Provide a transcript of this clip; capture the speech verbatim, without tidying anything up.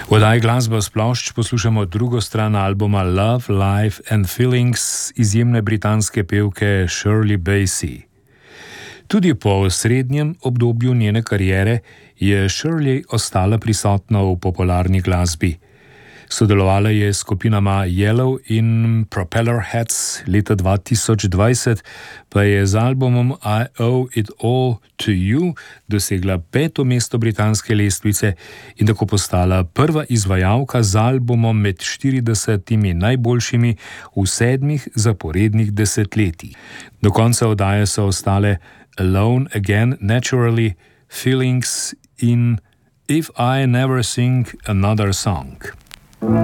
V oddaji Glasba s plošč poslušamo drugo stran albuma Love, Life and Feelings izjemne britanske pevke Shirley Bassey. Tudi po srednjem obdobju njene kariere je Shirley ostala prisotna v popularni glasbi. Sodelovala je s skupinama Yellow in Propellerheads, leta dva tisoč dvajset pa je z albumom I Owe It All to You dosegla peto mesto britanske lestvice in tako postala prva izvajalka z albumom med štiridesetimi najboljšimi v sedmih zaporednih desetletjih. Do konca oddaje so ostale Alone Again, Naturally, Feelings in If I Never Sing Another Song.